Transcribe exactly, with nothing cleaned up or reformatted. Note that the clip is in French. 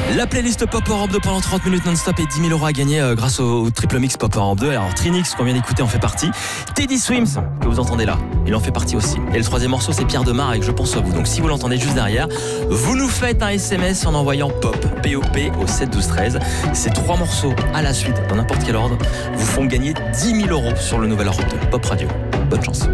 La playlist Pop Europe deux pendant trente minutes non-stop et dix mille euros à gagner euh, grâce au, au triple mix Pop Europe deux. Alors Trinix qu'on vient d'écouter en fait partie. Teddy Swims que vous entendez là, il en fait partie aussi. Et le troisième morceau c'est Pierre Demar avec Je pense à vous. Donc si vous l'entendez juste derrière, vous nous faites un S M S en envoyant Pop, P O P au sept douze treize. Ces trois morceaux à la suite dans n'importe quel ordre vous font gagner dix mille euros sur le nouvel Europe deux. Pop Radio. Bonne chance.